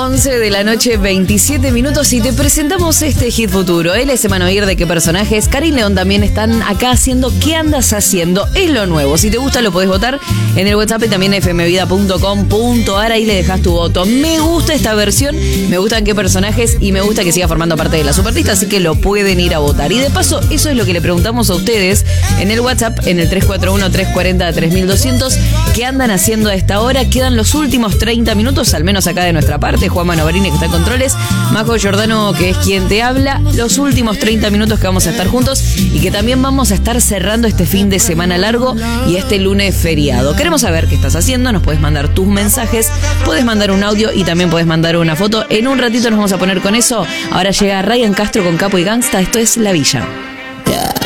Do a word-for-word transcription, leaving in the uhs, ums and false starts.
once de la noche, veintisiete minutos, y te presentamos este hit futuro. Él es Emanuel de ¿Qué personajes? Karin León también están acá haciendo ¿Qué andas haciendo? Es lo nuevo. Si te gusta lo podés votar en el WhatsApp y también f m vida punto com punto a r. Ahí le dejas tu voto. Me gusta esta versión, me gustan qué personajes y me gusta que siga formando parte de la superlista, así que lo pueden ir a votar. Y de paso, eso es lo que le preguntamos a ustedes en el WhatsApp, en el tres cuatro uno, tres cuatro cero, tres mil doscientos. ¿Qué andan haciendo a esta hora? Quedan los últimos treinta minutos, al menos acá de nuestra parte. Juan Manovarini, que está en controles, Majo Giordano, que es quien te habla. Los últimos treinta minutos que vamos a estar juntos y que también vamos a estar cerrando este fin de semana largo y este lunes feriado. Queremos saber qué estás haciendo. Nos puedes mandar tus mensajes, puedes mandar un audio y también puedes mandar una foto. En un ratito nos vamos a poner con eso. Ahora llega Ryan Castro con Capo y Gangsta. Esto es La Villa.